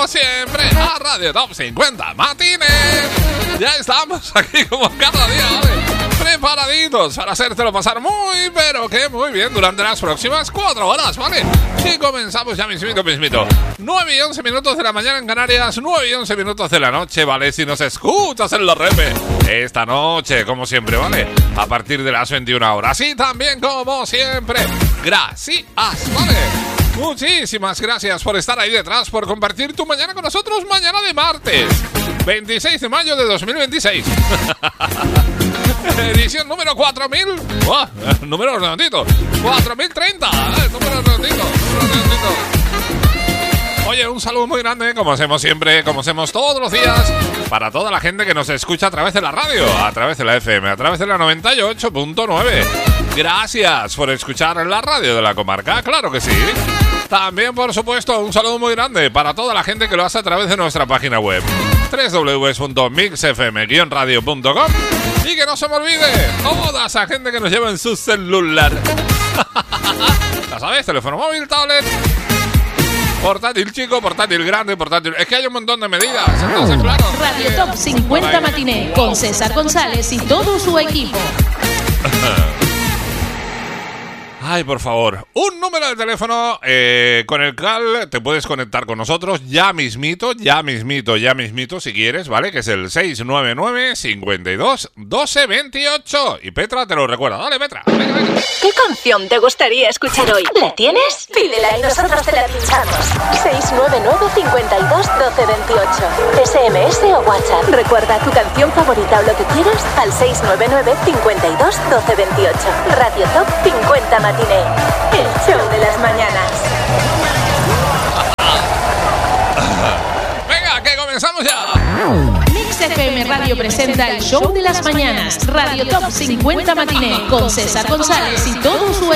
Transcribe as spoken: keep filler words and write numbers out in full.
como siempre, a Radio Top cincuenta Matines. Ya estamos aquí como cada día, ¿vale? Preparaditos para hacértelo pasar muy, pero que muy bien durante las próximas cuatro horas, ¿vale? Y comenzamos ya mismito, mismito. nueve y once minutos de la mañana en Canarias, nueve y once minutos de la noche, ¿vale? Si nos escuchas en la repe esta noche, como siempre, ¿vale? A partir de las veintiuna horas. Y también, como siempre, gracias, ¿vale? Muchísimas gracias por estar ahí detrás, por compartir tu mañana con nosotros, mañana de martes, veintiséis de mayo de dos mil veintiséis. Edición número cuatro mil. Oh, número redondito. cuatro mil treinta. Eh, número redondito. Número redondito. Oye, un saludo muy grande, como hacemos siempre, como hacemos todos los días, para toda la gente que nos escucha a través de la radio, a través de la F M, a través de la noventa y ocho punto nueve. Gracias por escuchar la radio de la comarca, claro que sí. También, por supuesto, un saludo muy grande para toda la gente que lo hace a través de nuestra página web doble u doble u doble u punto mix f m guion radio punto com. Y que no se me olvide, toda esa gente que nos lleva en su celular. Ya sabes, teléfono móvil, tablet, portátil chico, portátil grande, portátil... Es que hay un montón de medidas, entonces, claro. Radio Top cincuenta Matiné, con César González y todo su equipo. Ay, por favor, un número de teléfono eh, con el cual te puedes conectar con nosotros ya mismito, ya mismito, ya mismito, si quieres, ¿vale? Que es el seis nueve nueve, cincuenta y dos, doce veintiocho. Y Petra te lo recuerda. Dale, Petra. Venga, venga. ¿Qué canción te gustaría escuchar hoy? ¿La tienes? Pídela y nosotros te la pinchamos. seis nueve nueve, cincuenta y dos, doce veintiocho. S M S o WhatsApp. Recuerda tu canción favorita o lo que quieras al seis nueve nueve, cincuenta y dos, doce veintiocho. Radio Top cincuenta Matiné. El show de las mañanas. Venga, que comenzamos ya. Mix F M Radio presenta el show de las mañanas. Radio Top cincuenta Matiné, con César González y todo su